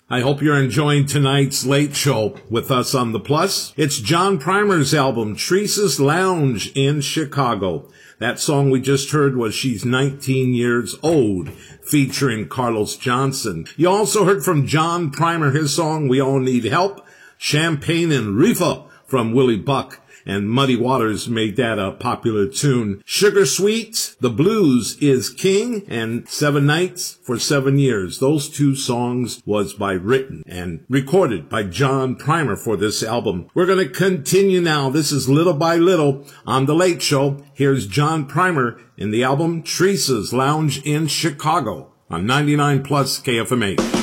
I hope you're enjoying tonight's Late Show with us on the Plus. It's John Primer's album, Teresa's Lounge in Chicago. That song we just heard was She's 19 Years Old, featuring Carlos Johnson. You also heard from John Primer, his song, We All Need Help, Champagne and Reefer from Willie Buck. And Muddy Waters made that a popular tune. Sugar Sweet, The Blues is King, and 7 Nights for 7 Years. Those two songs was written and recorded by John Primer for this album. We're going to continue now. This is Little by Little on The Late Show. Here's John Primer in the album Teresa's Lounge in Chicago on 99 Plus KFMH.